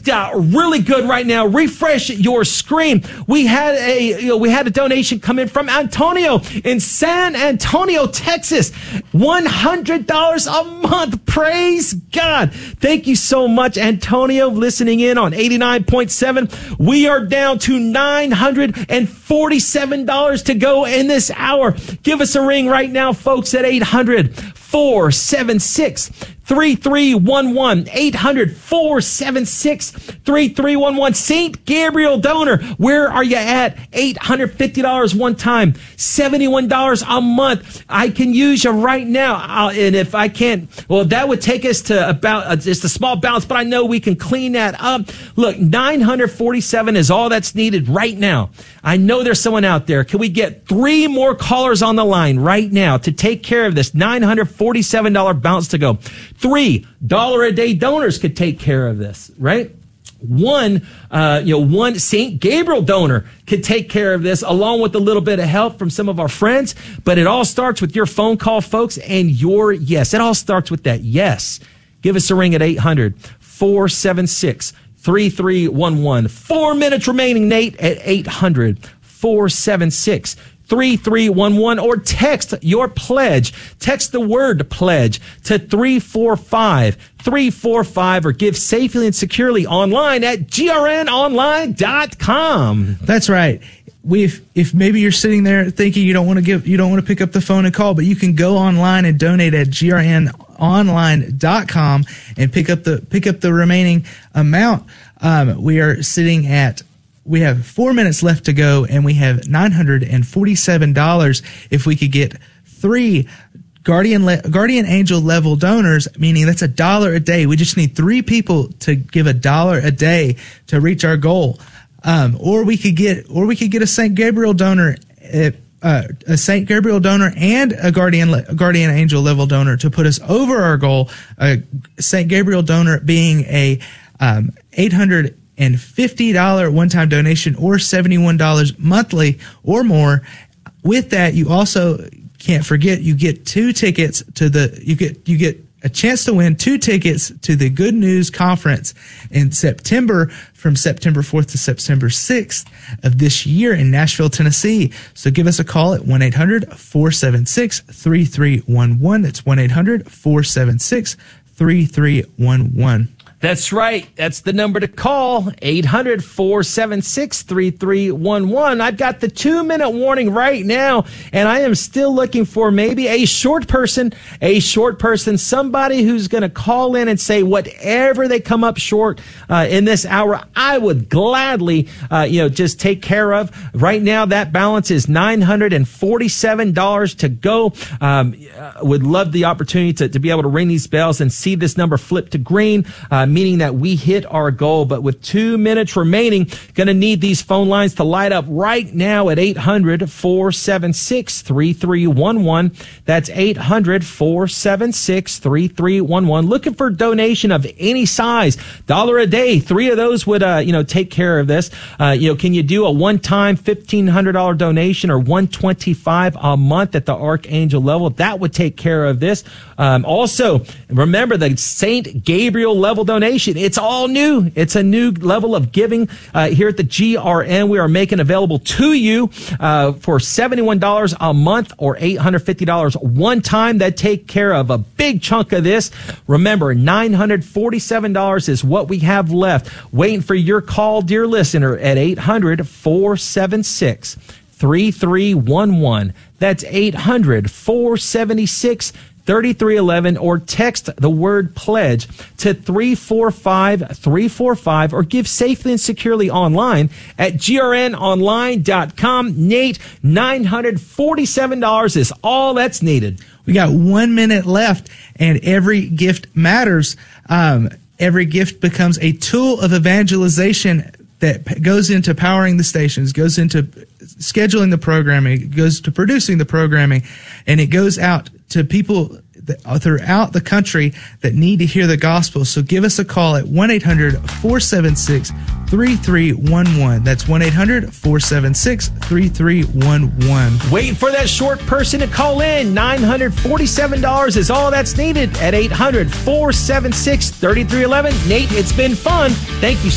really good right now. Refresh your screen. We had a donation come in from Antonio in San Antonio, Texas. $100 a month. Praise God. Thank you so much, Antonio, listening in on 89.7. We are down to $947 to go in this hour. Give us a ring right now, folks, at 800-476-3311. 800-476-3311. St. Gabriel donor, where are you at? $850 one time, $71 a month. I can use you right now. And if I can't, well, that would take us to about just a small balance, but I know we can clean that up. Look, 947 is all that's needed right now. I know there's someone out there. Can we get 3 more callers on the line right now to take care of this $947 balance to go? $3 a day donors could take care of this, right? One St. Gabriel donor could take care of this along with a little bit of help from some of our friends. But it all starts with your phone call, folks, and your yes. It all starts with that yes. Give us a ring at 800-476-3311. 4 minutes remaining, Nate, at 800-476-3311, or text your pledge. Text the word pledge to 345-345, or give safely and securely online at grnonline.com. That's right. If maybe you're sitting there thinking you don't want to pick up the phone and call, but you can go online and donate at grnonline.com and pick up the remaining amount. We have 4 minutes left to go, and we have $947. If we could get 3 Guardian Angel level donors, meaning that's $1 a day. We just need 3 people to give $1 a day to reach our goal. Or we could get a St. Gabriel donor, and a Guardian Angel level donor to put us over our goal. St. Gabriel donor being a $850 one-time donation, or $71 monthly or more. With that, you also can't forget you get 2 tickets to you get a chance to win 2 tickets to the Good News Conference in September, from September 4th to September 6th of this year in Nashville, Tennessee. So give us a call at 1-800-476-3311. That's 1-800-476-3311. That's right. That's the number to call, 800-476-3311. I've got the 2-minute warning right now, and I am still looking for maybe a short person, somebody who's going to call in and say whatever they come up short in this hour, I would gladly, just take care of. Right now, that balance is $947 to go. Would love the opportunity to be able to ring these bells and see this number flip to green, meaning that we hit our goal. But with 2 minutes remaining, going to need these phone lines to light up right now at 800-476-3311. That's 800-476-3311. Looking for donation of any size, $1 a day. 3 of those would, take care of this. Can you do a one-time $1,500 donation, or $125 a month at the Archangel level? That would take care of this. Also, remember the St. Gabriel level donation. It's all new. It's a new level of giving here at the GRN. We are making available to you for $71 a month, or $850 one time. That take care of a big chunk of this. Remember, $947 is what we have left. Waiting for your call, dear listener, at 800-476-3311. That's 800-476-3311, or text the word pledge to 345-345, or give safely and securely online at grnonline.com. Nate, $947 is all that's needed. We got 1 minute left, and every gift matters. Every gift becomes a tool of evangelization that goes into powering the stations, goes into scheduling the programming, it goes to producing the programming, and it goes out to people throughout the country that need to hear the gospel. So give us a call at 1-800-476-3311. That's 1-800-476-3311. Waiting for that short person to call in. $947 is all that's needed at 800-476-3311. Nate, it's been fun. Thank you